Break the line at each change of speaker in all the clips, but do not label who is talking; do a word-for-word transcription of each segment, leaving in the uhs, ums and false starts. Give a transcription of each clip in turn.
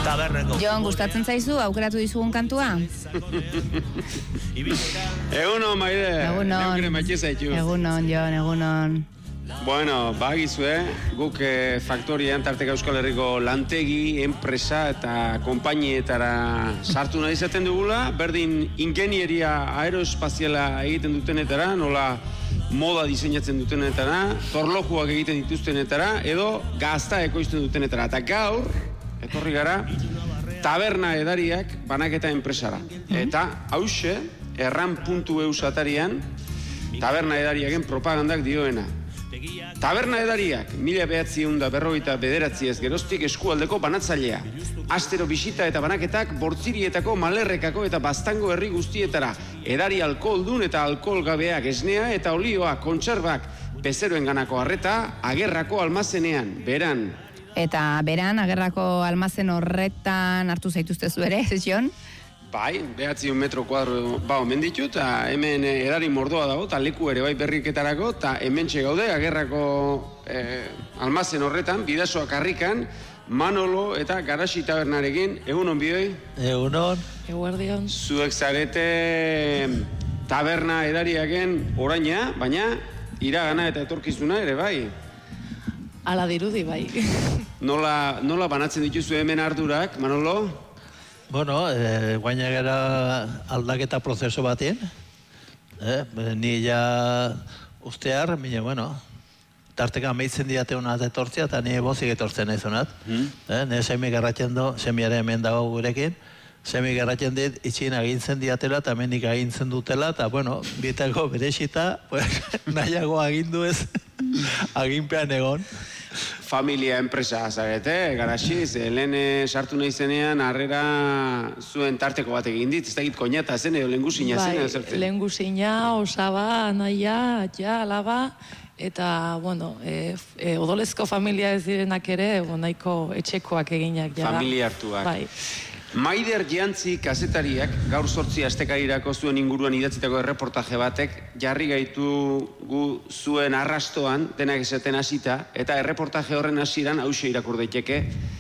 Jon, gustatzen zaizu aukeratu dizugun kantua?
Egunon, Maide.
Egunon.
Neukere maitxe zaitu.
Egunon, Jon, egunon.
Bueno, bagizu, eh? Guk eh, faktorian, tarteka Euskal Herriko lantegi, enpresa eta konpainietara sartu nahi izaten dugula, berdin ingenieria aeroespaziala egiten dutenetara, nola moda diseinatzen dutenetara, torlojuak egiten dituztenetara, edo gazta ekoizten dutenetara. Eta gaur, etorri gara, taberna edariak banaketa enpresara. Eta hause, erran puntu eus atarian, taberna edariaken propagandak dioena. Taberna edariak, mila behatziehun da berrogeita bederatziez geroztik eskualdeko banatzailea. Astero bisita eta banaketak bortzirietako, malerrekako eta baztango herri guztietara. Edari alkoholdun eta alkoholgabeak, esnea eta olioa, kontserbak, bezeroen ganako harreta, agerrako almazenean, beran.
Eta beran, agerrako almazen horretan hartu zaituzte zu ere, ez Jon?
Bai, behatziun metro kuadro ba omen ditu, eta hemen edari mordoa dago, eta leku ere bai berriketarako, eta hemen gaude agerrako eh, almazen horretan, bidasoak harrikan, Manolo eta Garaxi tabernarekin, egunon bioi?
Egunon.
Eguerdion.
Zuek zarete taberna edariaken oraina, baina iragana eta etorkizuna ere bai.
Ala dirudi bai.
Nola, nola banatzen dituzu hemen ardurak, Manolo?
Bueno, eh, guaina gara aldaketa prozeso batien. Eh, ni ja ustear, mine, bueno, tarteka ameitzen diate honat etortzia, eta ni bozik etortzen nahi zonat. Mm. Eh, ne semi garratzen do, semiare hemen dago gurekin, semi garratzen dit, itxin agintzen diatela, eta hemenik agintzen dutela, eta, bueno, bitako berexita, pues, nahiago agindu ez, aginpean egon.
Familia enpresa zarete, Garaxiz, lehen sartu nahi zenean, harrera zuen tarteko bat egin dit, ez da git koñata zen, edo lehengusina zen, edo zertzen?
Bai, lehengusina, osaba, anaia, atxa, alaba, eta, bueno, e, e, odolezko familia ez direnak ere, nahiko etxekoak eginak. Ja,
familia hartuak.
Bai.
Maider Jantzi kazetariak gaur sortzi astekarirako zuen inguruan idatzitako erreportaje batek jarri gaitu gu zuen arrastoan denak esaten hasita, eta erreportaje horren hasieran hause irakur daiteke.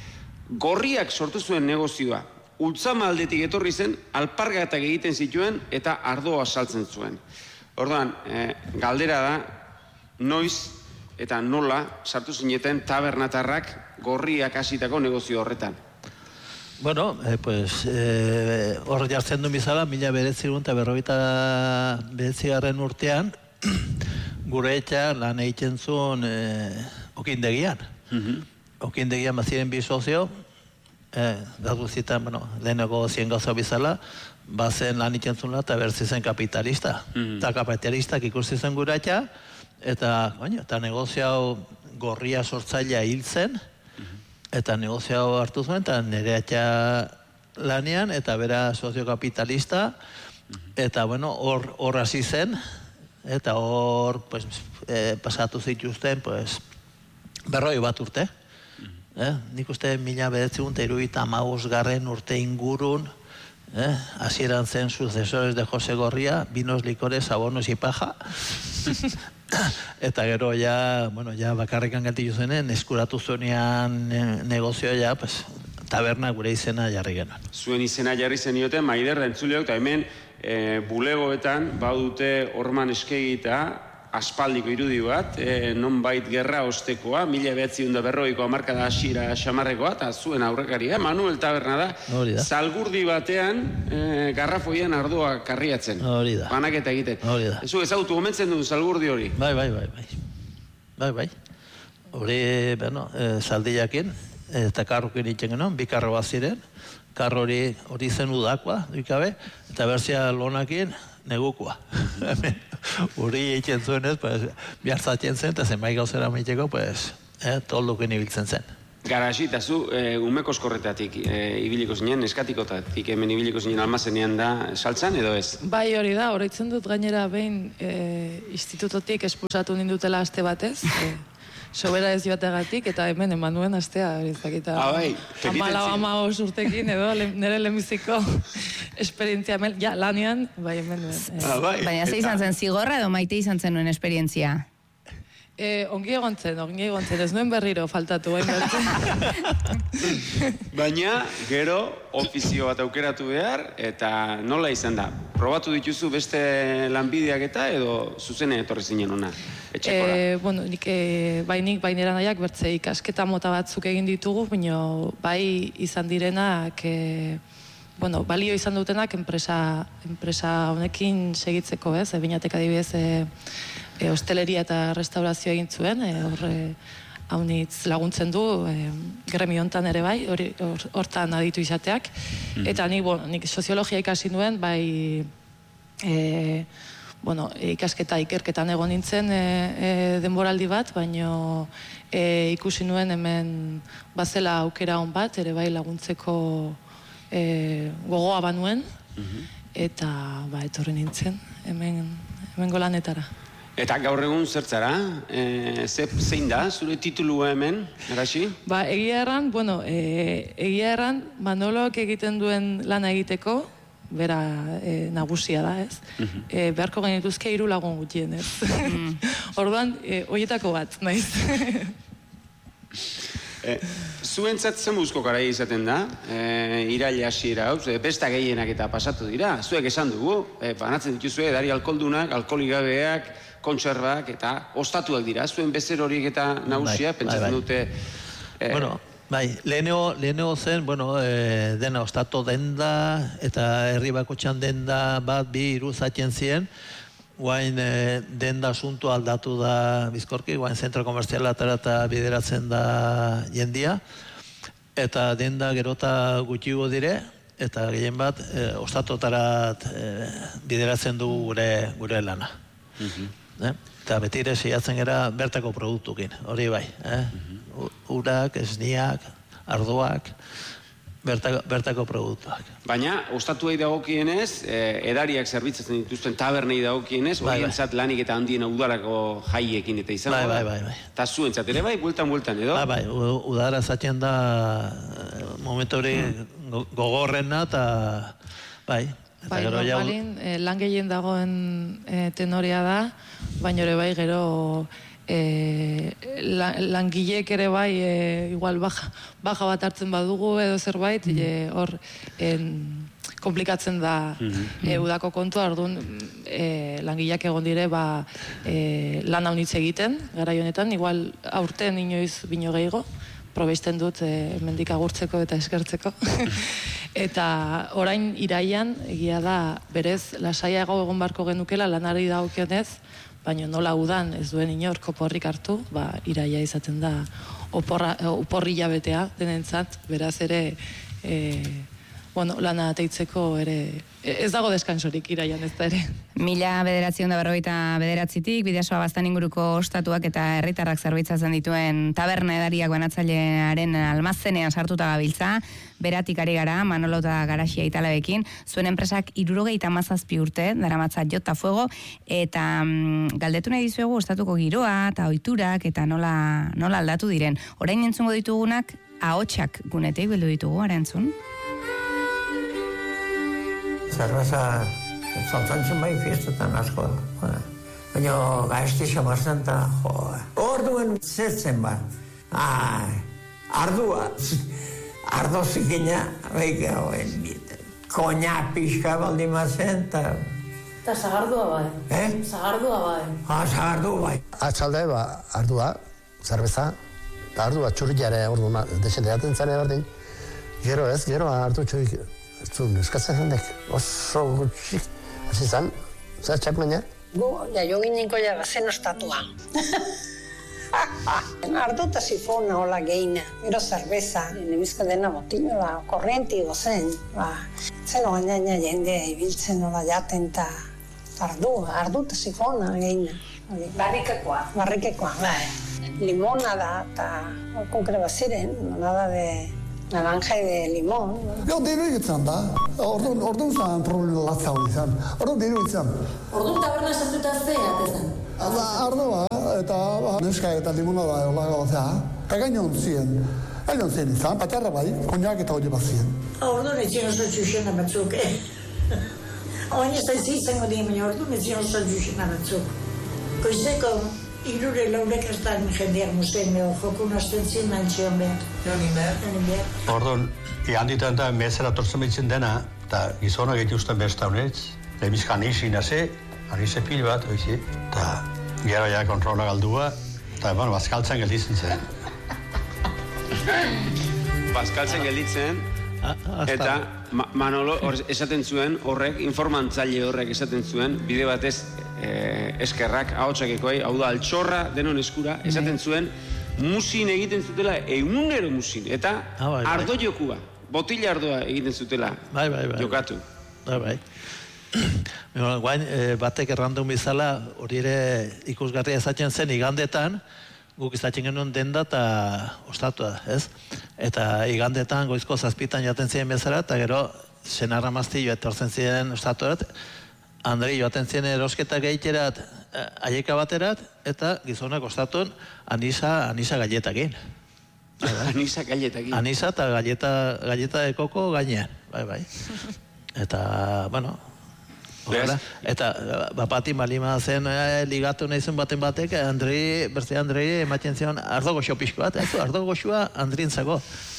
Gorriak sortu zuen negozioa. Ultzama aldetik etorri zen, alpargatak egiten zituen eta ardoa saltzen zuen. Orduan, eh, galdera da, noiz eta nola sartu zineten tabernatarrak Gorriak hasitako negozio horretan.
Bueno, eh, pues, eh, hor jartzen du bizala, mila beretzigun eta berrogeita beretzigarren urtean, gure etxa lan egiten zuen eh, okindegian. Mm-hmm. Okindegian baziren bi sozio, eh, gatu zitan, bueno, leheneko zien gauza bizala, bazen lan egiten zuen eta berzi zen kapitalista. Mm-hmm. Eta kapitalistak ikusi zen gure etxa, eta, oin, eta negozio Gorria sortzailea hil zen, eta negozio hartu zuen, eta nire atxa lanean, eta bera soziokapitalista, eta, bueno, hor hor hasi zen, eta hor, pues, eh, pasatu zituzten, pues, berroi bat urte. Eh? Nik uste mila beretzigun eta hirurogeita hamabost garren urte ingurun, eh? Hasieran zen sucesores de Jose Gorria, vinos, licores, abonos y paja. Eta gero ja, bueno, ja bakarrikan gelditu zenen, eskuratu zuenean negozioa ja, pues, taberna gure izena jarri genuen.
Zuen izena jarri zenioten, Maider, entzuleok, eta hemen e, bulegoetan badute Orman Eskegita, aspaldiko irudi bat, e, nonbait gerra ostekoa, mila behatziehun eta berrogeiko hamarkada hasiera xamarrekoa, eta zuen aurrekaria, Manuel Taberna da,
da.
Zalgurdi batean e, garrafoian ardoa karriatzen.
Hori da.
Banaketa egiten.
Hori da.
Ezu ezagutu gomentzen duen Zalgurdi hori?
Bai, bai, bai, bai. Bai, bai. Hori, bueno, e, zaldiakin, eta karrokin itzen genuen, bi karro bat ziren, karro hori, hori zen udakoa, duikabe, eta berzia lonakin, negukoa. Uri egiten zuenez, pues, bihartzatzen zen, eta zenbait gauzera maiteko, pues, eh, toldukin ibiltzen zen.
Garaxi, eta zu, e, umeko eskorretatik e, ibiliko zinen, eskatikotatik hemen ibiliko zinen almazenean da saltzan, edo ez?
Bai, hori da, horretzen dut gainera behin e, institutotik espulsatu nindutela aste batez, e, sobera ez joategatik, eta hemen eman nuen astea, ez dakita,
ah, bai,
amala ama os urtekin, edo le, nire lehenbiziko esperientzia, mel, ja, lanean, bai, hemen nuen.
Ah, bai.
Baina ze izan zen zigorra edo maite izan zenuen esperientzia?
E, ongi egon zen, ongi egon zen, ez nuen berriro faltatu bain
Baina, gero, ofizio bat aukeratu behar, eta nola izan da? Probatu dituzu beste lanbideak eta, edo zuzene etorri zinen ona, etxekora?
E, bueno, nik e, bainik bainera nahiak bertze ikasketa mota batzuk egin ditugu, baina bai izan direnak, e, bueno, balio izan dutenak enpresa, enpresa honekin segitzeko, ez? E, Binatek adibidez, e, E, hosteleria eta restaurazioa egin zuen, e, horre haunitz laguntzen du, e, gremio hontan ere bai, hori hortan aditu izateak. Mm. Eta nik, bueno, nik soziologia ikasi nuen, bai e, bueno, ikasketa ikerketan egon nintzen e, e, denboraldi bat, baino e, ikusi nuen hemen bazela aukera hon bat, ere bai laguntzeko e, gogoa banuen, mm-hmm. eta ba, etorri nintzen hemen, hemen golanetara.
Eta gaur egun zertzara, e, ze, zein da, zure titulua hemen, Arasi?
Ba, egia erran, bueno, e, egia erran, Manolok egiten duen lana egiteko, bera e, nagusia da, ez? Mm-hmm. e, beharko genituzke hiru lagun gutxien, ez? Mm. Orduan, e, horietako bat, naiz.
e, zuentzat zen buzko garai izaten da, e, iraila hasiera hau, e, besta gehienak eta pasatu dira, zuek esan dugu, e, banatzen dituzue, edari alkoldunak, alkoholik gabeak, kontserbak eta ostatuak dira, zuen bezer horiek eta nagusia, bai, pentsatzen bai, bai. dute... Eh...
Bueno, bai, leheneo, leheneo zen, bueno, eh, dena ostatu denda, eta herri bakotxan denda bat, bi, hiru zaten ziren, guain eh, denda asunto aldatu da bizkorki, guain zentro komerzialatara eta bideratzen da jendia, eta denda gerota gutxigo dire, eta gehien bat, eh, ostatotarat eh, bideratzen du gure, gure lana. Mm-hmm. Eh? Eta betire saiatzen gara bertako produktukin, hori bai. Eh? Mm-hmm. Urak, esniak, ardoak, bertako, bertako produktuak.
Baina, ostatuei dagokienez, eh, edariak zerbitzatzen dituzten tabernei dagokienez, bai, horientzat bai. Lanik eta handien udarako jaiekin eta izan.
Bai, bai, bai, bai.
Eta zuentzat ere bai, bueltan-bueltan edo?
Bai, bai, udara zaten da momentu hori mm. gogorrena eta bai.
Bai, normalin, eh, lan gehien dagoen eh, tenorea da, baina ere bai gero eh, la, langilek ere bai eh, igual baja, baja bat hartzen badugu edo zerbait, mm. hor eh, komplikatzen da mm-hmm. eh, udako kontua, orduan eh, langileak egon dire ba, eh, lan haunitz egiten, garai honetan, igual aurten inoiz bino gehiago, probesten dut eh, mendik agurtzeko eta eskertzeko. Eta orain iraian, egia da, berez, lasaiago egon barko genukela lanari dagokionez, baina nola udan ez duen inor koporrik hartu, ba, iraia izaten da oporra, oporri jabetea denentzat, beraz ere, e, bueno, lana ateitzeko ere, ez dago deskansorik iraian ez da ere.
Mila bederatziehun eta berrogeita bederatzitik, Bidasoa Baztan inguruko ostatuak eta herritarrak zerbitzatzen dituen taberna edariak banatzailearen almazenean sartuta gabiltza, beratik ari gara, Manolo eta Garaxia Italabekin, zuen enpresak hirurogeita hamazazpi urte, daramatza Jota Fuego, eta mm, galdetu nahi dizuegu ostatuko giroa eta ohiturak eta nola, nola aldatu diren. Orain entzungo ditugunak, ahotsak gunetik bildu ditugu, ara entzun.
Zerbeza, zantzantzen bai fiestetan asko. Baina gaizti xamazten eta, jo, orduen zertzen bat. Ai, ardua, ardo zikina, baik hauen biten. Koina pixka baldi mazen, eta...
Eta zagardua bai.
Eh?
Zagardua bai.
Ah, zagardua bai.
Atxalde, ba, ardua, zerbeza, eta ardua txurriare orduan, desenteaten zane berdin. Gero ez, gero ardu txurrik. Zun, eskatzen hendek, oso gutxik, hasi zan, zer txak baina?
Gu, jaio gineko jara zen ostatua. Ardo eta sifona hola geina, gero zerbeza, nebizko dena botinola, korrienti gozen. Ba, zen oaina jende ibiltzen hola jaten eta ardu, ardo eta sifona geina.
Barrikekoa.
Barrikekoa, bai. Limona da eta konkreba ziren, nada de... naranja de limón.
Jo, diru izan da. Orduan, orduan zan problema latza hori izan. Orduan diru izan.
Orduan taberna sartuta zeat ezan?
Ardua, eta neska eta limonada hola gauza. Egainon zien. Egainon zien izan, patarra bai, koñak eta hori bat zien.
Orduan etzien oso txuxena batzuk, eh? Oain ez da izango dien, baina orduan etzien oso txuxena batzuk. Koizeko Irure laurek ez da jendeak musen, jokun hasten zion nantzion behar. Jonin behar. Jonin behar.
Ordon, ihanditan da mezera tortzen behitzen dena, eta gizonak egituzten besta honetz, lemizka anisi naze, anise pil bat, oizi, eta gero ja kontrola galdua, eta, bueno, bazkaltzen gelditzen zen.
Bazkaltzen gelditzen, eta Ma Manolo or, esaten zuen, horrek, informantzaile horrek esaten zuen, bide batez eh, eskerrak, ahotsakekoei, hau da, altxorra denon eskura, esaten zuen, musin egiten zutela, egunero musin, eta
ah, bai, bai.
ardo jokua, botila ardoa egiten zutela,
bai, bai, bai.
jokatu.
Bai, bai. Guain, e, batek errandun bizala, hori ere ikusgarria esatzen zen igandetan, guk izatzen genuen denda eta ostatua, ez? Eta igandetan goizko zazpitan jaten ziren bezala, eta gero senarra mazti joetortzen ziren ostatuat, Andri joaten ziren erosketak egiterat, aieka baterat, eta gizonak ostatuen anisa, anisa galletakin.
Anisa galletakin.
Anisa eta galleta, galleta de koko gainean, bai, bai. Eta, bueno, horrela, eta bapati malima zen eh, ligatu nahi zen baten batek, Andri, berze Andri ematen zion ardo goxo pixko bat, ez du, ardo goxoa Andrintzako.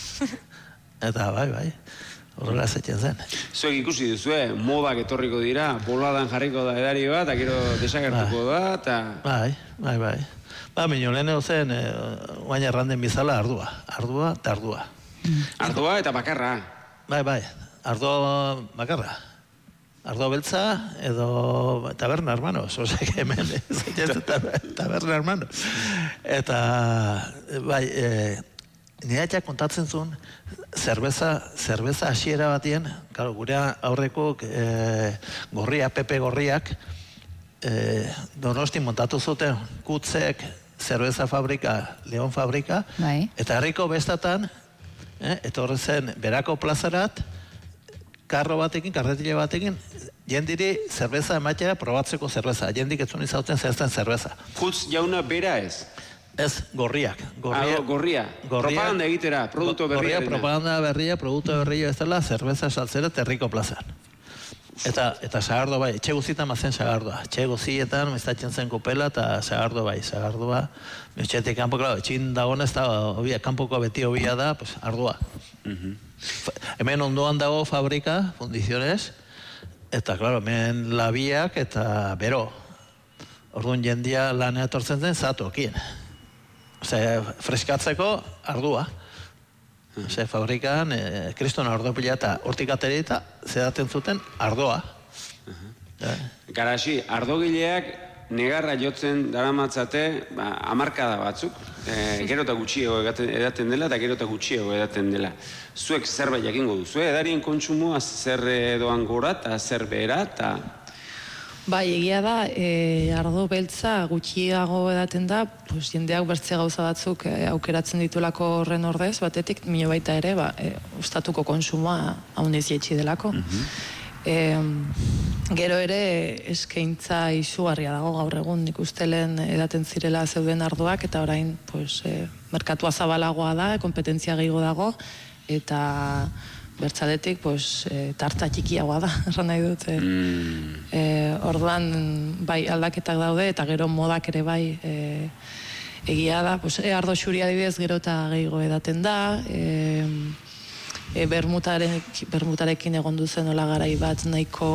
Eta, bai, bai, horrela zetzen zen.
Zuek ikusi duzue, modak etorriko dira, boladan jarriko da edari bat, eta gero desagertuko da, eta...
Bai, bai, bai. Ba, minio leheneo zen, eh, guain erranden bizala ardua, ardua eta ardua.
Ardua eta bakarra.
Bai, bai, ardo bakarra. Ardo beltza edo taberna hermanos, osek hemen, taberna hermanos. Eta, bai, e, nire kontatzen zuen, zerbeza, zerbeza hasiera batien, claro, gure aurreko e, gorria, Pepe Gorriak, e, Donosti montatu zuten kutzek, zerbeza fabrika, Leon fabrika,
bai.
Eta herriko bestatan, eh, etorri zen berako plazarat, karro batekin, karretile batekin, jendiri zerbeza ematera probatzeko zerbeza. Jendik etzun izauten zehazten zerbeza.
Kutz jauna bera ez?
Ez, gorriak. Gorria,
ah, gorria. gorria. Propaganda egitera, produktu berria.
Gorria, propaganda berria, produktu berria ez dela, zerbeza saltzera terriko plazan. Eta, eta sagardo bai, etxe guzietan mazen sagardoa. Etxe guzietan, mestatzen zen kopela, eta sagardo bai, sagardoa. Etxetik kanpo, claro, etxin dagoen ez da, obia, kanpoko beti obia da, pues, ardua. Uh-huh. Hemen ondoan dago fabrika, fundiziones, eta, claro, hemen labiak eta bero. Orduan jendia lan etortzen zen zatokin. Ose, freskatzeko ardua. Ose, fabrikan, eh, kristona ardo pila eta hortik ateri eta zedaten zuten ardoa.
Uh-huh. eh. Garaxi, ardogileak negarra jotzen daramatzate, ba, hamarkada batzuk, e, gero eta gutxiago edaten dela eta gero eta gutxiago edaten dela. Zuek zerbait jakingo duzu, eh? Edarien kontsumoa zer doan gora eta zer behera eta...
Bai, egia da, e, ardo beltza gutxiago edaten da, pues, jendeak bertze gauza batzuk e, aukeratzen ditulako horren ordez, batetik, mino baita ere, ba, e, ustatuko konsumoa haunez jetxi delako. Uh-huh. E, gero ere eskaintza izugarria dago gaur egun, nik uste lehen edaten zirela zeuden ardoak, eta orain pues, e, merkatua zabalagoa da, kompetentzia gehiago dago, eta bertzaletik pues, e, tarta txikiagoa da, erran nahi dut. E, mm. e, orduan bai aldaketak daude, eta gero modak ere bai e, egia da, pues, e, ardo xuri adibidez gero eta gehiago edaten da, e, E, bermutarekin, bermutarekin egon duzen hola garai bat nahiko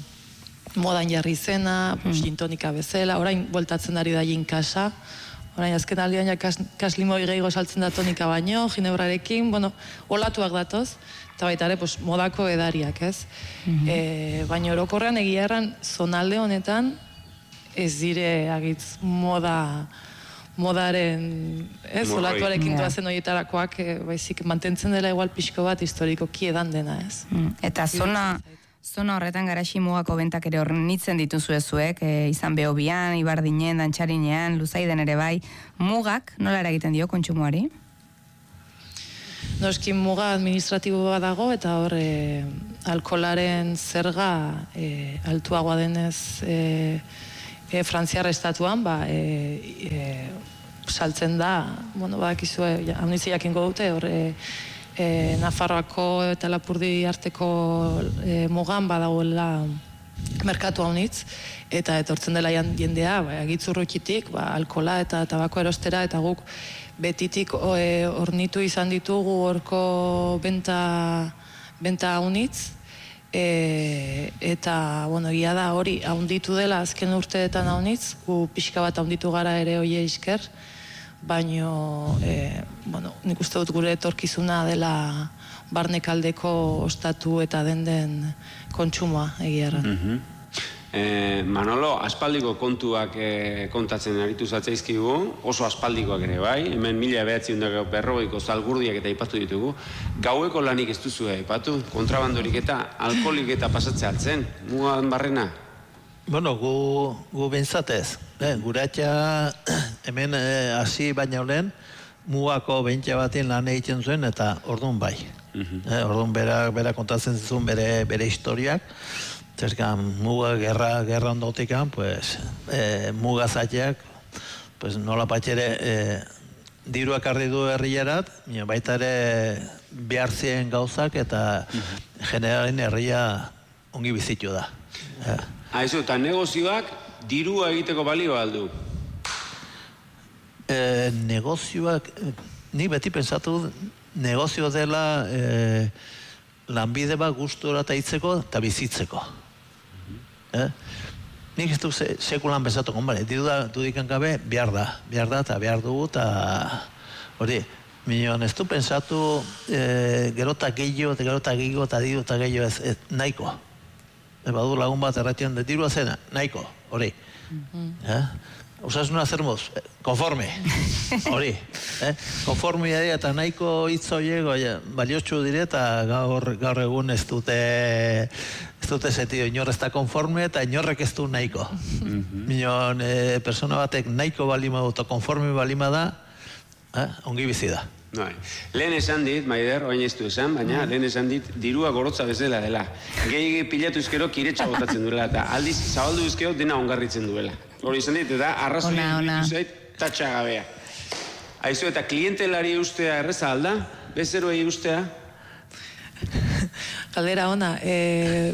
modan jarri zena, mm. jintonika bezala, orain bueltatzen ari da jinkasa, orain azken aldean ja kas, kaslimoi gehiago saltzen da tonika baino, ginebrarekin, bueno, olatuak datoz, eta baita ere, pues, modako edariak, ez? Mm-hmm. E, baina orokorrean egia erran, zonalde honetan, ez dire agitz moda... modaren, ez, olatuarekin yeah. duazen horietarakoak, e, baizik, mantentzen dela igual pixko bat historikoki edan dena, ez?
Mm. Eta zona, zona horretan Garaxi mugako bentak ere hornitzen dituzu ezuek, e, izan Behobian, Ibardinen, Dantxarinean, Luzaiden ere bai, mugak nola eragiten dio kontsumoari?
Noski muga administratiboa dago, eta hor, e, alkolaren zerga e, altuagoa denez, e, E, Frantziar estatuan, ba, e, e, saltzen da, bueno, badakizue, ja, amnizi jakingo dute, hor, e, e, Nafarroako eta Lapurdi arteko e, mugan badagoela merkatu haunitz, eta etortzen dela jendea, ba, gitzurrutitik, ba, alkola eta tabako erostera, eta guk betitik hornitu izan ditugu horko benta, benta haunitz, e, eta, bueno, egia da hori haunditu dela azken urteetan haunitz, gu pixka bat haunditu gara ere hoie isker, baino, e, bueno, nik uste dut gure etorkizuna dela barnekaldeko ostatu eta den-den kontsumoa egiarra.
Mm-hmm. eh, Manolo, aspaldiko kontuak eh, kontatzen aritu zatzaizkigu, oso aspaldikoak ere bai, hemen mila behatziehun eta berrogeiko zalgurdiak eta aipatu ditugu. Gaueko lanik ez duzu aipatu, kontrabandorik eta alkoholik eta pasatzea hartzen, mugan barrena?
Bueno, gu, gu bintzatez, eh, gure atxa hemen hasi eh, baina olen, mugako behintza batien lan egiten zuen eta orduan bai. Mm-hmm. eh, orduan bera, bera kontatzen zizun bere, bere historiak, zerkan muga gerra, gerra ondotikan, pues, eh, muga zateak, pues, nola patxere eh, diruak ardi du herriarat, baita ere behar zien gauzak eta mm-hmm. generalin herria ongi bizitu da. Eh.
Aizu, eta negozioak dirua egiteko balio aldu?
Eh, negozioak, ni beti pensatu negozio dela eh, lanbide bat gustora eta hitzeko eta bizitzeko. Eh? Nik ez du se, sekulan pensatu, konbare, diru da, dudikan gabe, behar da, behar da eta behar dugu eta hori, minon, ez du pensatu eh, gerota gehiago, eta gerota gehiago eta diru eta gehiago ez, ez nahiko. E, badu lagun bat erratian de dirua zena, nahiko, hori. Mm-hmm. Eh? Osasuna zer moz, konforme, hori. Eh? Konforme eta nahiko hitz horiek baliotsu dire eta gaur, gaur egun ez dute ez dute sentido, inor ez da konforme eta inorrek ez du nahiko. Mm-hmm. Minon, eh, persona batek nahiko balima dut, konforme balima da, eh? ongi bizi da.
Bai. Lehen esan dit, Maider, oain ez du esan, baina lehen esan dit, dirua gorotza bezala dela. Gehi pilatu izkero kiretsa botatzen duela, eta aldiz zabaldu izkero dena ongarritzen duela. Hori izan dit, eta arrazoien ditu zait, tatxagabea. Aizu, eta klientelari ustea erreza alda? Bezeroei ustea?
Galdera ona, e,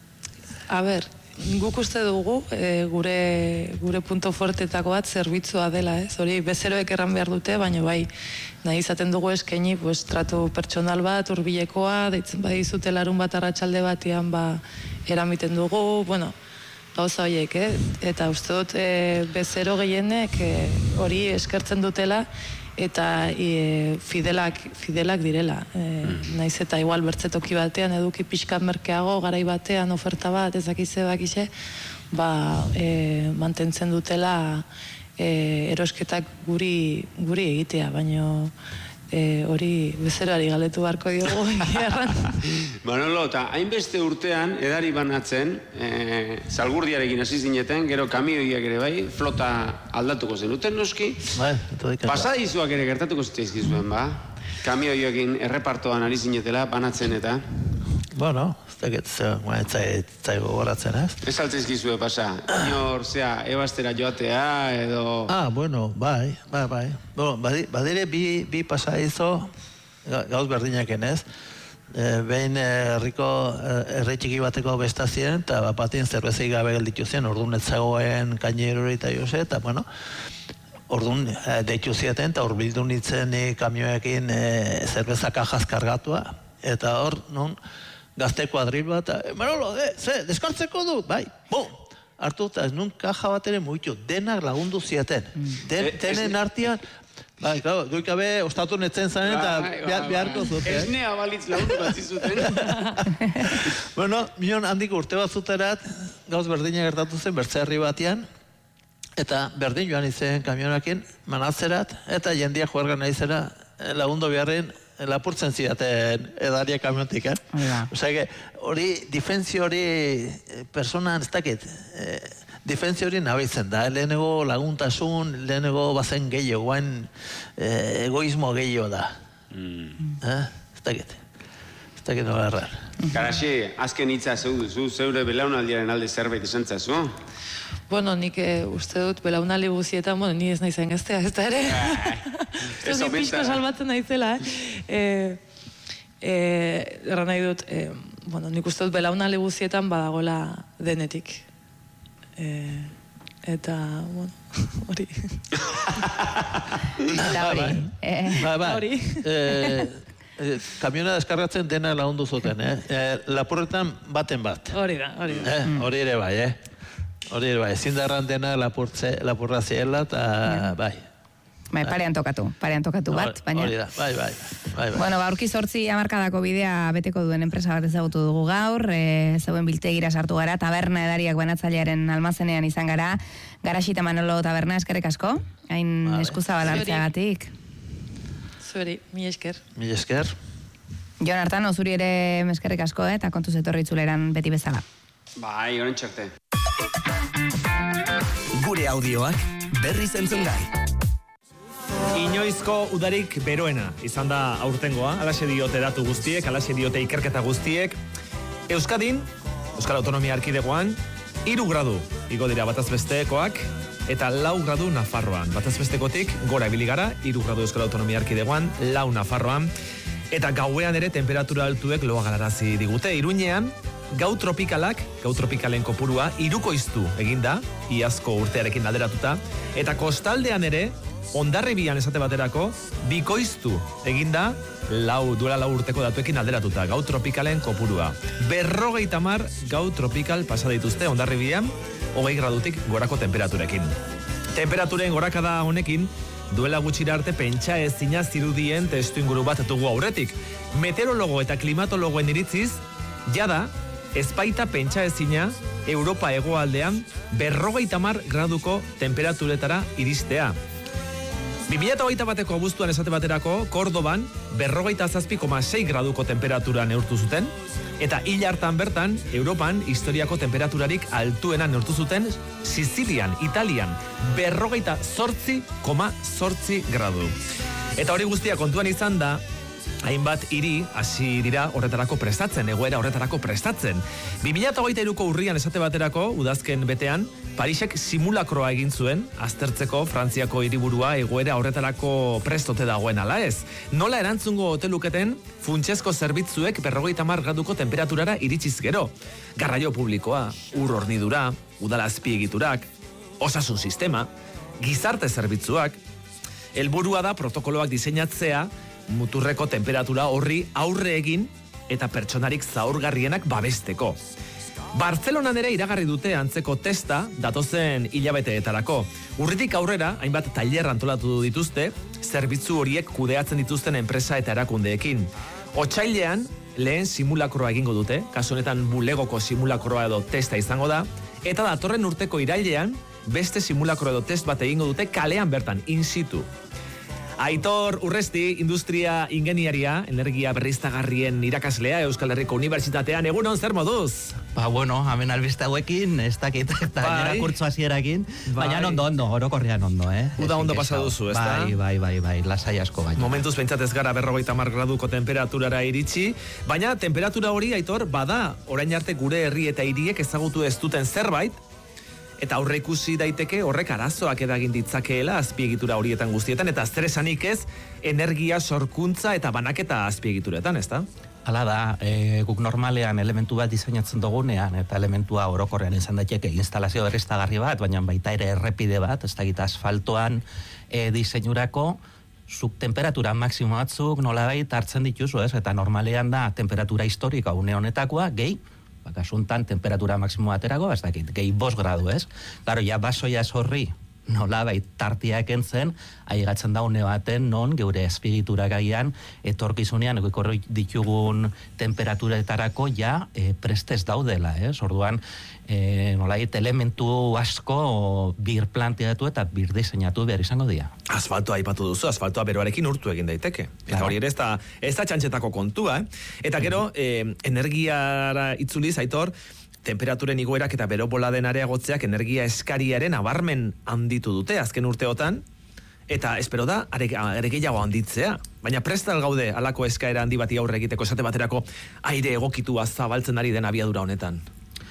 a ber, guk uste dugu e, gure, gure punto fuertetako bat zerbitzua dela, ez? Hori bezeroek erran behar dute, baina bai, nahi izaten dugu eskaini, pues, tratu pertsonal bat, hurbilekoa, deitzen badizute larun bat arratsalde batean ba, eramiten dugu, bueno, gauza horiek, eh? Eta uste dut e, bezero gehienek e, hori eskertzen dutela eta e, fidelak, fidelak direla. E, mm. Naiz eta igual bertzetoki batean eduki pixkat merkeago, garai batean oferta bat, ezakize bakize, ba, e, mantentzen dutela e, erosketak guri, guri egitea, baino E, hori bezeroari galetu barko diogu egiarran.
Manolo, eta hainbeste urtean edari banatzen, e, zalgurdiarekin hasi zineten, gero kamioiak ere bai, flota aldatuko zenuten noski.
Bai,
pasadizuak ere gertatuko zitzaizkizuen, ba? Kamioioekin errepartoan ari zinetela, banatzen eta...
Bueno, ez dakit, ez zaigo goratzen, ez?
Ez altzaizkizue pasa, inor, zea, ebastera joatea, edo...
Ah, bueno, bai, bai, bai. Bueno, badire bi, bi pasa izo, gauz berdinak enez, e, behin herriko herri txiki bateko bestazien, eta bapatien zerbezei gabe gelditu zen, orduan ez zagoen kainerori eta jose, eta, bueno, orduan e, deitu zieten, eta urbildu nintzen kamioekin e, zerbeza kajaz kargatua, eta hor, non, gazte kuadril bat, Manolo, eh, ze, deskartzeko dut, bai, bum, hartu eta ez nun kaja bat ere mugitu, denak lagundu zieten, Den, e, denen artian, bai, claro, duikabe ostatu netzen zaren eta beharko zuten.
Ez nea balitz lagundu bat zizuten.
Bueno, minon handik urte bat zuterat, gauz berdina gertatu zen, bertzerri batean, eta berdin joan izen kamionakin, manatzerat, eta jendia juergan nahi zera lagundu beharren, lapurtzen zidaten edaria kamiontik, eh? Osea, que hori, difentzio hori, personan, ez dakit, eh, difentzio hori nabitzen da, lehenego laguntasun, lehenego bazen gehiago, guain eh, egoismo gehiago da. Mm. Eh? Ez dakit, ez dakit nola errar.
Karaxi, azken hitza zeu duzu, zeure belaunaldiaren alde zerbait esan zazu?
Bueno, nik e, uste dut belaunaldi guzietan, bueno, ni ez naizen gaztea, ez da ere. Ez da pixko salbatzen naizela, eh? E, e, erra nahi dut, e, bueno, nik uste dut belaunaldi guztietan badagola denetik. E, eta, bueno, hori.
Eta hori.
Ba, ba.
Hori.
Eh, eh, kamiona deskargatzen dena lagundu zuten, eh? eh lapurretan baten bat.
Hori da, hori da.
Eh, hori ere bai, eh? Hori ere bai, ezin darran dena lapurtze, lapurra ziela, eta bai.
Bai, parean tokatu, parean tokatu bat, baina...
Hori da, bai, bai, bai, bai.
Bueno, ba, aurki zortzi hamarkadako bidea beteko duen enpresa bat ezagutu dugu gaur, e, zeuen biltegira sartu gara, taberna edariak banatzailearen almazenean izan gara, Garaxita Manolo taberna, eskerrik asko, hain vale. Eskuzabal hartzeagatik.
Zueri, mi esker.
Mi esker.
Jon Artano, zuri ere eskerrik asko, eh, eta kontuz etorri itzuleran beti bezala.
Bai, orain txarte.
Gure audioak berriz entzun gai.
Inoizko udarik beroena izan da aurtengoa, alaxe diote datu guztiek, alaxe diote ikerketa guztiek. Euskadin, Euskal Autonomia Erkidegoan, hiru gradu igo dira batazbestekoak, eta lau gradu Nafarroan. Batazbestekotik gora ibili gara, hiru gradu Euskal Autonomia Erkidegoan, lau Nafarroan, eta gauean ere temperatura altuek loa galarazi digute. Iruñean, gau tropikalak, gau tropikalen kopurua, hirukoiztu eginda, iazko urtearekin alderatuta, eta kostaldean ere, Hondarribian esate baterako, bikoiztu eginda, lau, duela lau urteko datuekin alderatuta, gau tropikalen kopurua. Berrogeita hamar gau tropikal pasa dituzte Hondarribian, hogei gradutik gorako temperaturekin. Temperaturen gorakada honekin, duela gutxira arte pentsa ezina zirudien testu inguru bat dugu aurretik. Meteorologo eta klimatologoen iritziz, jada, ezpaita pentsa ezina Europa hegoaldean berrogeita hamar graduko temperaturetara iristea. bi mila hogeita bateko abuztuan esate baterako, Kordoban berrogeita zazpi koma sei graduko temperatura neurtu zuten, eta hil hartan bertan, Europan historiako temperaturarik altuena neurtu zuten, Sizilian, Italian, berrogeita zortzi koma zortzi gradu. Eta hori guztia kontuan izan da, hainbat hiri hasi dira horretarako prestatzen, egoera horretarako prestatzen. bi mila hogeita hiruko urrian esate baterako, udazken betean, Parisek simulakroa egin zuen, aztertzeko Frantziako hiriburua egoera horretarako prestote dagoen ala ez. Nola erantzungo hoteluketen, funtsezko zerbitzuek berrogeita hamar graduko temperaturara iritsiz gero. Garraio publikoa, ur hornidura, udal azpiegiturak, osasun sistema, gizarte zerbitzuak, helburua da protokoloak diseinatzea, muturreko temperatura horri aurre egin eta pertsonarik zaurgarrienak babesteko. Bartzelonan ere iragarri dute antzeko testa datozen hilabeteetarako. Urritik aurrera, hainbat tailer antolatu dituzte, zerbitzu horiek kudeatzen dituzten enpresa eta erakundeekin. Otsailean, lehen simulakroa egingo dute, kasu honetan bulegoko simulakroa edo testa izango da, eta datorren urteko irailean, beste simulakro edo test bat egingo dute kalean bertan, in situ. Aitor Urresti, industria ingeniaria, energia berriztagarrien irakaslea Euskal Herriko Unibertsitatean, egunon zer moduz?
Ba, bueno, hemen albiste hauekin, ez dakit, eta gainera kurtso hasierakin, baina ondo, ondo, orokorrean ondo, eh?
Uda ondo pasa duzu, ez da?
Bai, bai, bai, bai, lasai asko baina.
Momentuz pentsat ez gara berrogeita hamar graduko temperaturara iritsi, baina temperatura hori, Aitor, bada, orain arte gure herri eta hiriek ezagutu ez duten zerbait, eta aurre ikusi daiteke horrek arazoak edagin ditzakeela azpiegitura horietan guztietan, eta zer esanik ez, energia sorkuntza eta banaketa azpiegituretan, ez da?
Hala da, e, guk normalean elementu bat diseinatzen dugunean, eta elementua orokorrean izan daiteke instalazio berriztagarri bat, baina baita ere errepide bat, ez dakit asfaltoan e, diseinurako, zuk temperatura maksimo batzuk nolabait hartzen dituzu, ez? Eta normalean da temperatura historika une honetakoa, gehi, bakasuntan temperatura maksimo baterako, ez dakit, gehi bost gradu, ez? Claro, ja basoia horri nolabait tartiak entzen, aigatzen da une baten non geure azpiegitura gaian etorkizunean egikorri ditugun temperaturetarako ja e, prestez daudela, ez? Orduan, e, nolait elementu asko bir planteatu eta bir diseinatu behar izango dira.
Asfaltoa aipatu duzu, asfaltoa beroarekin urtu egin daiteke. Eta claro. Hori ere ez da, ez da txantxetako kontua, eh? Eta gero, eh, energiara itzuliz, Aitor, temperaturen igoerak eta bero boladen areagotzeak energia eskariaren abarmen handitu dute azken urteotan, eta espero da, are gehiago handitzea. Baina prestal gaude alako eskaera handi bati aurre egiteko esate baterako aire egokitua zabaltzen ari den abiadura honetan.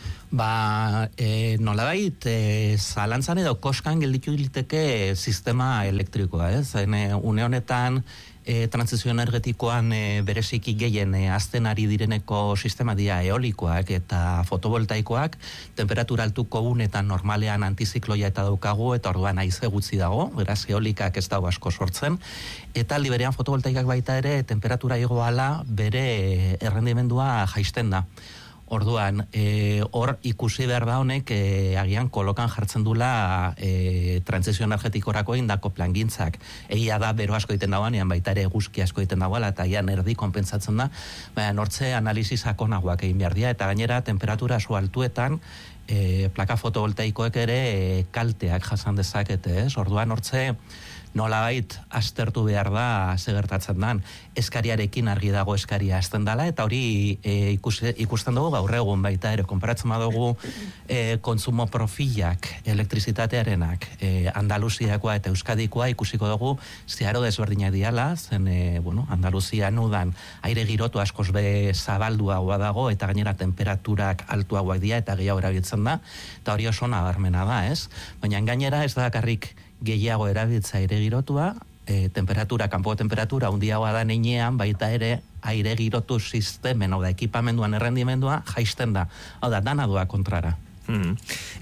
Ba, e, nolabait, e, zalantzan edo koskan gelditu liteke sistema elektrikoa, ez? Une honetan, e, transizio energetikoan e, bereziki gehien e, azten ari direneko sistema dira eolikoak eta fotovoltaikoak, temperatura altuko unetan normalean antizikloia eta daukagu, eta orduan haize gutxi dago, beraz eolikak ez dago asko sortzen, eta aldi berean fotovoltaikak baita ere temperatura igoala bere errendimendua jaisten da. Orduan, e, hor ikusi behar da honek e, agian kolokan jartzen dula e, transizio energetikorako indako plangintzak. Egia da bero asko egiten dagoan, baita ere eguzki asko egiten dagoela, eta ian erdi konpentsatzen da, baina nortze analizi sakonagoak egin behar dira, eta gainera temperatura aso altuetan e, plaka fotovoltaikoek ere e, kalteak jasan dezakete, ez? Orduan nortze nolabait aztertu behar da ze gertatzen dan. Eskariarekin argi dago eskaria azten dela, eta hori e, ikus, ikusten dugu gaur egun baita ere, konparatzen badugu e, kontsumo profilak, elektrizitatearenak, e, Andaluziakoa eta Euskadikoa ikusiko dugu zeharo desberdinak diala, zen, e, bueno, Andaluzian udan aire girotu askoz be zabalduagoa dago, eta gainera temperaturak altuagoak dira, eta gehiago erabiltzen da, eta hori oso nabarmena da, ez? Baina gainera ez da karrik gehiago erabiltza aire girotua, e, temperatura, kanpo temperatura handiagoa da neinean, baita ere aire girotu sistemen, hau da, ekipamenduan errendimendua jaisten da. Hau da, dana doa kontrara.
Hmm.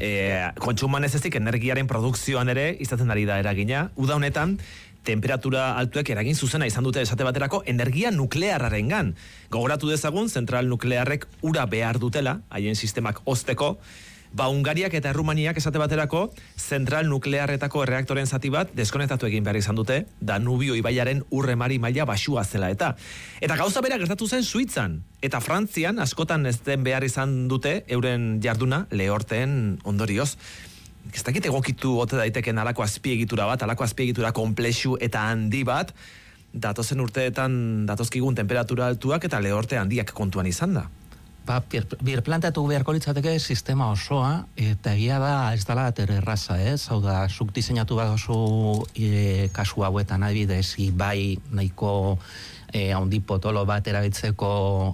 E, kontsuman ez ezik energiaren produkzioan ere izaten ari da eragina. Uda honetan, temperatura altuek eragin zuzena izan dute esate baterako energia nuklearrarengan. Gogoratu dezagun, zentral nuklearrek ura behar dutela, haien sistemak hozteko. Ba, Hungariak eta Errumaniak esate baterako zentral nuklearretako erreaktoren zati bat deskonektatu egin behar izan dute, Danubio ibaiaren urremari maila baxua zela eta. Eta gauza bera gertatu zen Suitzan, eta Frantzian askotan ez den behar izan dute euren jarduna lehorteen ondorioz. Ez dakit egokitu ote daiteken alako azpiegitura bat, alako azpiegitura komplexu eta handi bat, datozen urteetan datozkigun temperatura altuak eta lehorte handiak kontuan izan da.
Ba, bir plantatu beharko litzateke sistema osoa, eta egia da ez dela atere erraza, ez? Hau da, zuk diseinatu bat oso e, kasu hauetan adibidez, ibai nahiko e, haundi potolo bat erabiltzeko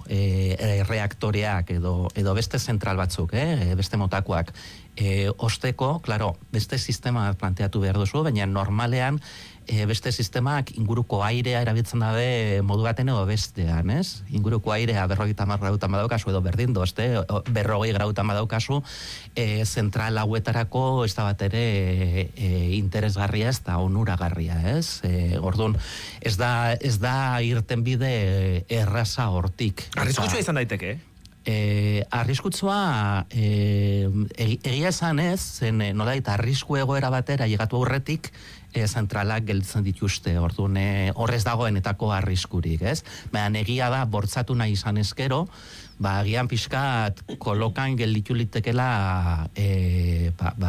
e, reaktoreak edo, edo beste zentral batzuk, eh? Beste motakoak. E, osteko, klaro, beste sistema planteatu behar duzu, baina normalean e, beste sistemak inguruko airea erabiltzen dabe modu baten edo bestean, ez? Inguruko airea berrogeita hamar grautan badaukazu edo berdin dozte, berrogei grautan badaukazu, e, zentral hauetarako ez da bat ere e, e, interesgarria ez da onuragarria, ez? E, orduan, ez da, ez da irten bide erraza hortik.
Arriskutsua izan daiteke, eh?
E, arriskutsua e, egia esan ez, zen e, nolait arrisku egoera batera llegatu aurretik e, zentralak gelditzen dituzte, orduan e, horrez dagoenetako arriskurik, ez? Baina egia da, bortzatu nahi izan ezkero, ba, agian pixkat kolokan gelditu litekela e, ba, ba,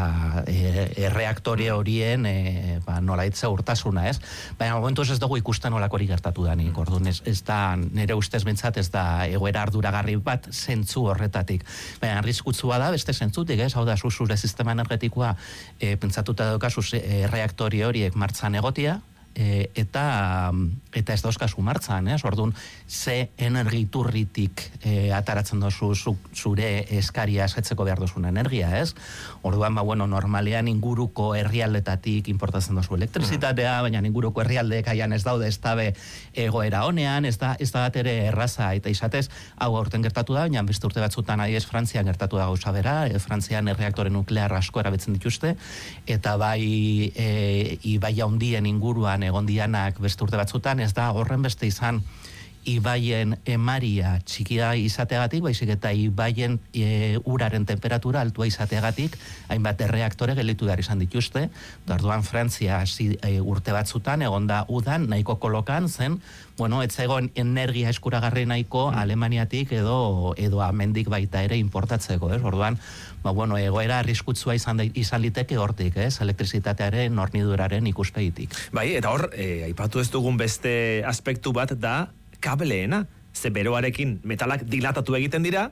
e, reaktore horien e, ba, nolaitze urtasuna, ez? Baina momentuz ez dugu ikusten olakorik gertatu danik, orduan ez, ez da, nire ustez bentsat ez da egoera arduragarri bat zentzu horretatik. Baina arriskutsua da beste zentzutik, ez? Hau da, zure sistema energetikoa e, pentsatuta daukazu e, reaktori horiek martzan egotia, E, eta eta ez dauzkazu martzan, ez? Orduan, ze energiturritik e, ataratzen dozu zu, zure eskaria esetzeko behar duzun energia, ez? Orduan, ba, bueno, normalean inguruko herrialdetatik importatzen dozu elektrizitatea, baina inguruko herrialdeek aian ez daude ez dabe egoera honean, ez da, ez da bat ere erraza, eta izatez, hau aurten gertatu da, baina beste urte batzutan adiez Frantzian gertatu da gauza bera, e, Frantzian erreaktore nuklear asko erabiltzen dituzte, eta bai e, ibai handien inguruan egon dianak beste urte batzutan, ez da horren beste izan ibaien emaria txikia izateagatik, baizik eta ibaien e, uraren temperatura altua izateagatik, hainbat erreaktore gelditu behar izan dituzte. Orduan Frantzia zi, e, urte batzutan egonda udan nahiko kolokan zen, bueno, ez egon energia eskuragarri nahiko Alemaniatik edo edo amendik baita ere importatzeko, ez? Orduan, ba bueno, egoera arriskutsua izan da, izan liteke hortik, ez? Elektrizitatearen horniduraren ikuspegitik.
Bai, eta hor, e, aipatu ez dugun beste aspektu bat da kableena, ze beroarekin metalak dilatatu egiten dira,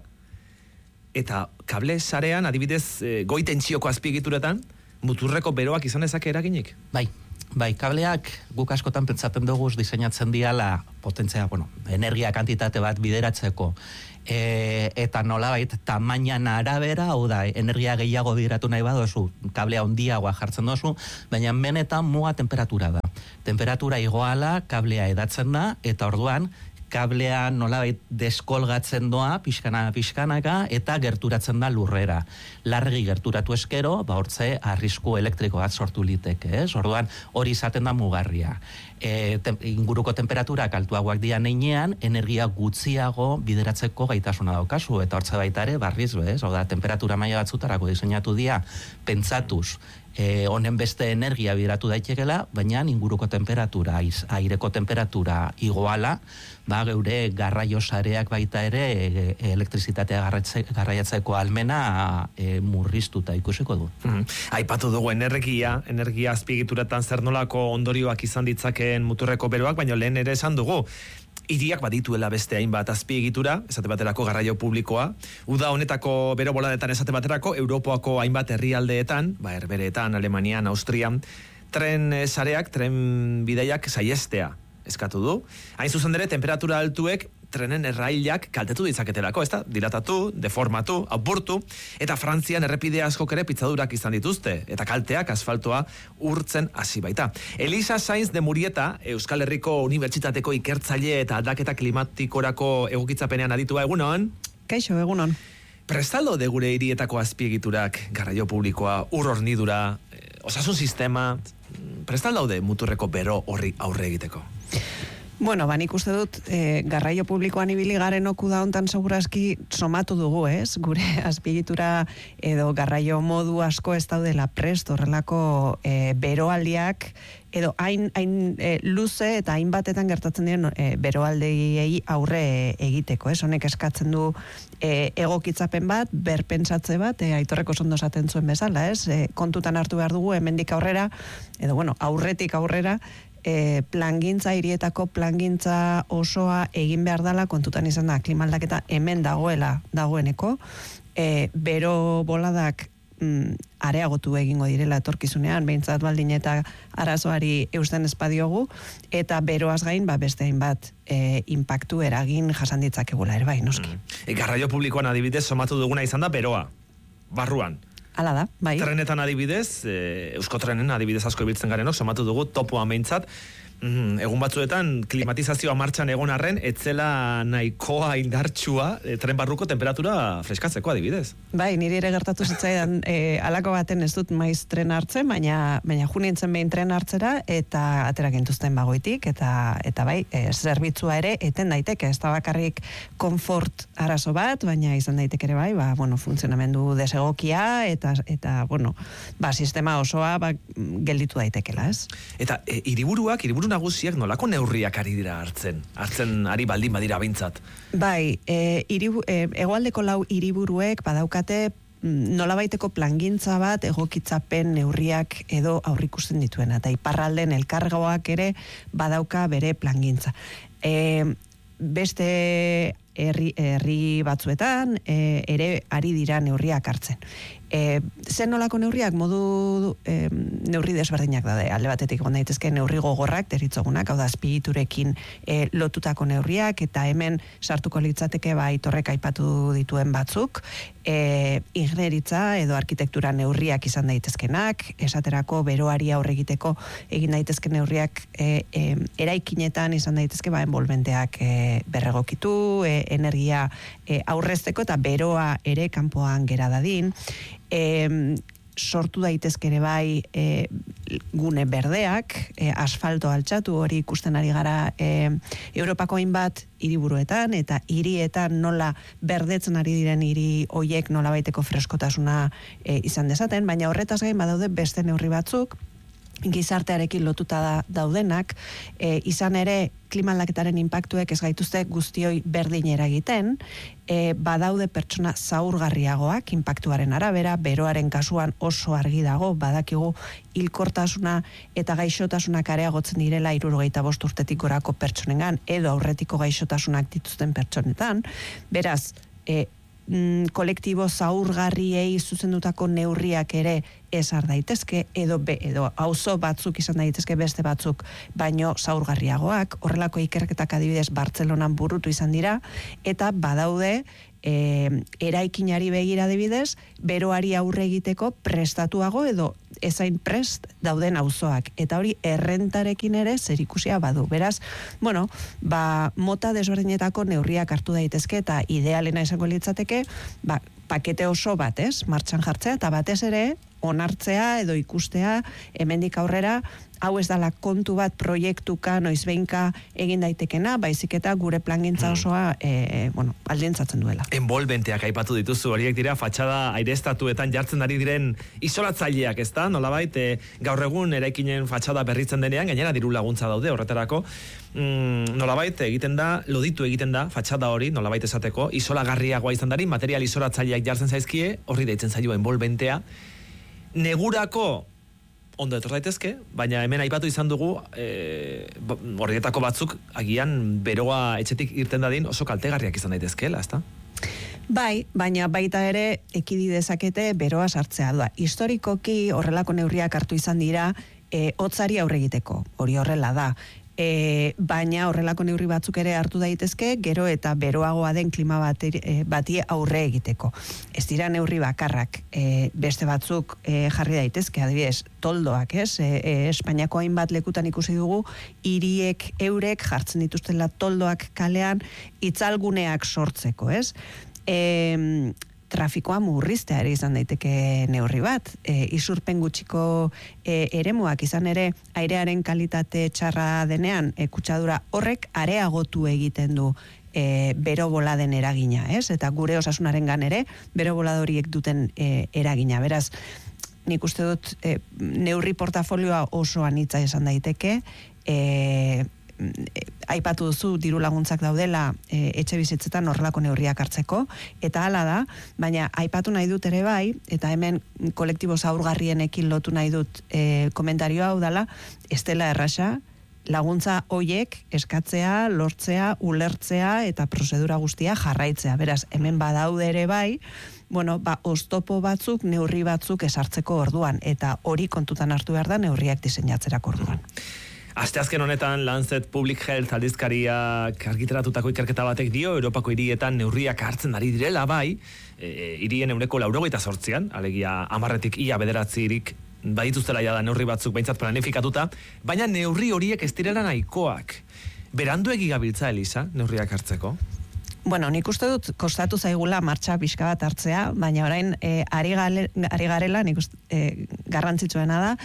eta kable sarean, adibidez, e, goi tentsioko azpiegituretan, muturreko beroak izan ezake eraginik?
Bai, Bai, kableak guk askotan pentsatzen dugu diseinatzen diala potentzia, bueno, energia kantitate bat bideratzeko. E, eta nolabait tamainan arabera, hau da, energia gehiago bideratu nahi badozu, kablea handiagoa jartzen dozu, baina benetan muga temperatura da. Temperatura igoala, kablea edatzen da, eta orduan, kablea nolabait deskolgatzen doa, pixkana pixkanaka, eta gerturatzen da lurrera. Larregi gerturatu eskero, ba hortze arrisku elektriko bat sortu liteke, ez? Orduan, hori izaten da mugarria. E, tem, inguruko temperaturak altuagoak dian einean, energia gutxiago bideratzeko gaitasuna daukazu, eta hortze baita ere, barriz, bez? Hau da, temperatura maila batzutarako diseinatu dia, pentsatuz, E, honen beste energia bideratu daitekela, baina inguruko temperatura, aiz, aireko temperatura igoala, ba, geure garraio sareak baita ere e, elektrizitatea garraiatzeko almena e, murriztuta ikusiko du.
Mm-hmm. Aipatu dugu energia, energia azpiegituratan zer nolako ondorioak izan ditzakeen muturreko beroak, baina lehen ere esan dugu, hiriak badituela beste hainbat azpiegitura, esate baterako garraio publikoa, uda honetako bero boladetan esate baterako, Europoako hainbat herrialdeetan, ba, Herbereetan, Alemanian, Austrian, tren sareak, tren bidaiak saiestea eskatu du. Hain zuzen ere, temperatura altuek trenen errailak kaltetu ditzaketelako, ezta? Dilatatu, deformatu, apurtu, eta Frantzian errepide askok ere pitzadurak izan dituzte, eta kalteak asfaltoa urtzen hasi baita. Elisa Sainz de Murieta, Euskal Herriko Unibertsitateko ikertzaile eta aldaketa klimatikorako egokitzapenean aditua, egunon?
Kaixo, egunon.
Prestaldo de gure hirietako azpiegiturak, garraio publikoa, ur hornidura, osasun sistema, prestaldaude muturreko bero horri aurre egiteko?
Bueno, ba, nik uste dut, e, garraio publikoan ibili garen oku da hontan segurazki somatu dugu, ez? Gure azpiegitura edo garraio modu asko ez daudela prest horrelako e, beroaldiak, edo hain, hain e, luze eta hainbatetan gertatzen diren e, beroaldiei aurre egiteko, ez? Honek eskatzen du e, egokitzapen bat, berpentsatze bat, e, Aitorrek oso ondo esaten zuen bezala, ez? E, kontutan hartu behar dugu hemendik aurrera, edo bueno, aurretik aurrera, E, plangintza, hirietako plangintza osoa egin behar dela, kontutan izan da, klimaldaketa hemen dagoela dagoeneko, e, bero boladak mm, areagotu egingo direla etorkizunean, behintzat baldin eta arazoari eusten espadiogu, eta beroaz gain, ba, beste hainbat e, impactu eragin jasan ditzakegula ere bai, noski.
Mm. E, garraio publikoan adibidez somatu duguna izan da beroa, barruan.
Hala da, bai.
Trenetan adibidez, e, Euskotrenen adibidez asko ibiltzen garenok, somatu dugu topoa meintzat, mm, egun batzuetan klimatizazioa martxan egon arren, etzela nahikoa indartsua e, tren barruko temperatura freskatzeko adibidez.
Bai, niri ere gertatu zitzaidan e, alako baten ez dut maiz tren hartzen, baina, baina junintzen behin tren hartzera, eta atera gintuzten bagoitik, eta, eta bai, e, zerbitzua ere eten daiteke, ez da bakarrik konfort arazo bat, baina izan daiteke ere bai, ba, bueno, funtzionamendu desegokia, eta Eta, eta, bueno, ba, sistema osoa ba, gelditu daitekela, ez?
Eta e, hiriburuak, hiriburu nagusiak nolako neurriak ari dira hartzen? Hartzen ari baldin badira behintzat?
Bai, e, iribu, e, egoaldeko lau hiriburuek badaukate nolabaiteko plangintza bat egokitzapen neurriak edo aurrikusten dituena. Eta iparralden elkargoak ere badauka bere plangintza. E, beste herri, herri batzuetan e, ere ari dira neurriak hartzen. E, zen nolako neurriak modu e, neurri desberdinak daude. Alde batetik egon daitezke neurri gogorrak deritzogunak, hau da azpiegiturekin e, lotutako neurriak, eta hemen sartuko litzateke ba Aitorrek aipatu dituen batzuk, e, ingeniaritza edo arkitektura neurriak izan daitezkenak, esaterako beroari aurre egiteko egin daitezke neurriak e, e, eraikinetan izan daitezke ba enbolmenteak e, berregokitu, e, energia e, aurrezteko eta beroa ere kanpoan gera dadin. E, sortu daitezke ere bai e, gune berdeak, e, asfalto altxatu, hori ikusten ari gara e, Europako hainbat hiriburuetan eta hirietan nola berdetzen ari diren hiri hoiek nola baiteko freskotasuna e, izan dezaten, baina horretaz gain badaude beste neurri batzuk, gizartearekin lotuta da, daudenak, e, izan ere klimaldaketaren inpaktuek ez gaituzte guztioi berdin eragiten, e, badaude pertsona zaurgarriagoak inpaktuaren arabera, beroaren kasuan oso argi dago, badakigu hilkortasuna eta gaixotasunak areagotzen direla hirurogeita bost urtetik gorako pertsonengan, edo aurretiko gaixotasunak dituzten pertsonetan, beraz, e, mm, kolektibo zaurgarriei zuzendutako neurriak ere ezar daitezke, edo be, edo auzo batzuk izan daitezke beste batzuk, baino zaurgarriagoak, horrelako ikerketak adibidez Bartzelonan burutu izan dira, eta badaude E, eraikinari begira adibidez, beroari aurre egiteko prestatuago edo ezain prest dauden auzoak, eta hori errentarekin ere zerikusia badu. Beraz, bueno, ba, mota desberdinetako neurriak hartu daitezke, eta idealena izango litzateke, ba, pakete oso bat, ez, martxan jartzea, eta batez ere, onartzea edo ikustea, hemendik aurrera, hau ez dala kontu bat proiektuka, noizbeinka egin daitekena, baizik eta gure plangintza osoa, e, bueno, aldintzatzen duela.
Envolventeak aipatu dituzu, horiek dira fatxada aireztatuetan jartzen ari diren isolatzaileak, ez da? Nolabait, e, gaur egun eraikinen fatxada berritzen denean, gainera diru laguntza daude horretarako, mm, nolabait egiten da, loditu egiten da, fatxada hori, nolabait esateko, isolagarriagoa izan dari, material isolatzaileak jartzen zaizkie, horri deitzen zaio envolventea, negurako ondo etor daitezke, baina hemen aipatu izan dugu e, horrietako batzuk agian beroa etxetik irten dadin oso kaltegarriak izan daitezkeela, ezta?
Bai, baina baita ere ekidi dezakete beroa sartzea da. Historikoki horrelako neurriak hartu izan dira e, hotzari aurre egiteko, hori horrela da. E, baina horrelako neurri batzuk ere hartu daitezke, gero eta beroagoa den klima bati, e, bati aurre egiteko. Ez dira neurri bakarrak, e, beste batzuk e, jarri daitezke, adibidez, toldoak, ez? E, e, Espainiako hainbat lekutan ikusi dugu, hiriek eurek jartzen dituztela toldoak kalean, itzalguneak sortzeko, ez? E, trafikoa murriztea ere izan daiteke neurri bat. E, isurpen gutxiko e, eremuak izan ere airearen kalitate txarra denean, e, kutsadura horrek areagotu egiten du e, bero boladen eragina, ez? Eta gure osasunaren gan ere, bero boladoriek duten e, eragina. Beraz, nik uste dut e, neurri portafolioa oso anitza esan daiteke, e, aipatu duzu diru laguntzak daudela e, etxe bizitzetan horrelako neurriak hartzeko, eta hala da, baina aipatu nahi dut ere bai, eta hemen kolektibo zaurgarrienekin lotu nahi dut e, komentario hau dela, ez dela erraxa, laguntza hoiek eskatzea, lortzea, ulertzea eta prozedura guztia jarraitzea. Beraz, hemen badaude ere bai, bueno, ba, oztopo batzuk, neurri batzuk esartzeko orduan, eta hori kontutan hartu behar da neurriak diseinatzerako orduan.
Asteazken honetan Lancet Public Health aldizkariak argitaratutako ikerketa batek dio Europako hirietan neurriak hartzen ari direla bai, e, hirien ehuneko laurogeita zortzian, alegia hamarretik ia bederatzirik badituztela jada neurri batzuk behintzat planifikatuta, baina neurri horiek ez direla nahikoak. Beranduegi gabiltza, Elisa, neurriak hartzeko?
Bueno, nik uste dut kostatu zaigula martxa pixka bat hartzea, baina orain e, ari, gale, ari garela, nik uste, e, garrantzitsuena da,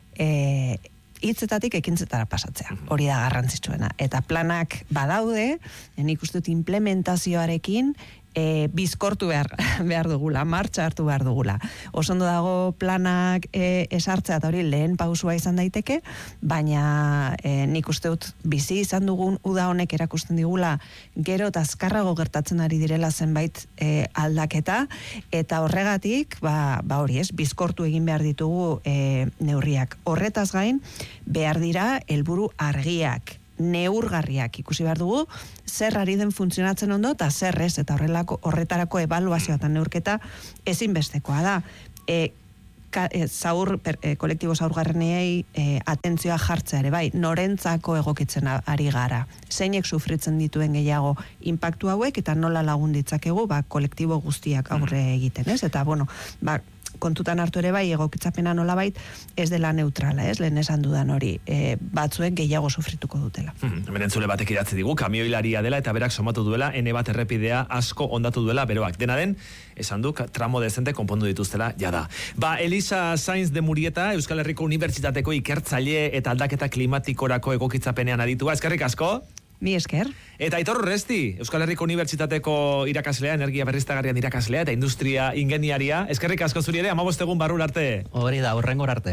e, hitzetatik ekintzetara pasatzea, hori da garrantzitsuena. Eta planak badaude, nik uste dut implementazioarekin e, bizkortu behar, behar dugula, martxa hartu behar dugula. Osondo dago planak e, esartzea eta hori lehen pausua izan daiteke, baina e, nik uste dut bizi izan dugun uda honek erakusten digula gero eta azkarrago gertatzen ari direla zenbait e, aldaketa, eta horregatik, ba, ba hori ez, bizkortu egin behar ditugu e, neurriak. Horretaz gain, behar dira helburu argiak, neurgarriak ikusi behar dugu, zer ari den funtzionatzen ondo eta zer ez, eta horrelako horretarako ebaluazioa eta neurketa ezinbestekoa da. E, ka, e, zaur, per, e, kolektibo zaurgarrenei e, atentzioa jartzea ere bai, norentzako egokitzen ari gara, zeinek sufritzen dituen gehiago inpaktu hauek, eta nola lagun ditzakegu, ba, kolektibo guztiak aurre egiten, ez? Eta, bueno, ba, kontutan hartu ere bai, egokitzapena nolabait ez dela neutrala, ez, lehen esan dudan hori, e, batzuek gehiago sufrituko dutela.
Hmm, hemen entzule batek idatzi digu, kamioilaria dela eta berak somatu duela, ene bat errepidea asko ondatu duela beroak. Dena den, esan du, tramo dezente konpondu dituztela, jada. Ba, Elisa Sainz de Murieta, Euskal Herriko Unibertsitateko ikertzaile eta aldaketa klimatikorako egokitzapenean aditua, eskerrik asko?
Mi esker.
Eta Aitor Urresti, Euskal Herriko Unibertsitateko irakaslea, energia berriztagarrian irakaslea eta industria ingeniaria. Eskerrik asko zuri ere, hamabost egun barrur arte.
Hori da, hurrengor arte.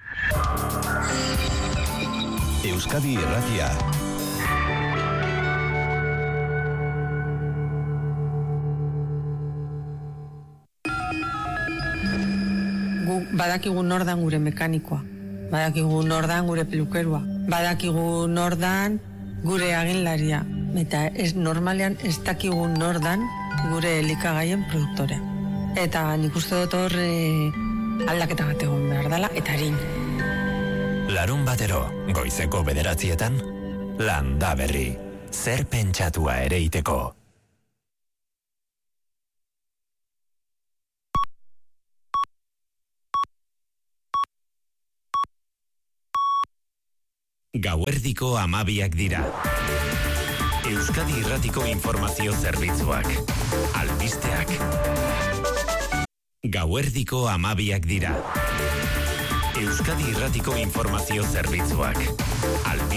Euskadi Irratia.
Gu badakigu nordan gure mekanikoa, badakigu nordan gure pelukerua, badakigu nordan gure aginlaria. Eta ez normalean ez dakigun nordan gure elikagaien produktorea. Eta nik uste dut hor e, aldaketa bat egon behar dela, eta harin.
Larun batero, goizeko bederatzietan, Landa Berri, zer pentsatua ere iteko. Gauerdiko amabiak dira. Euskadi Irratiko informazio zerbitzuak. Albisteak. Gauerdiko amabiak dira. Euskadi Irratiko informazio zerbitzuak. Albisteak.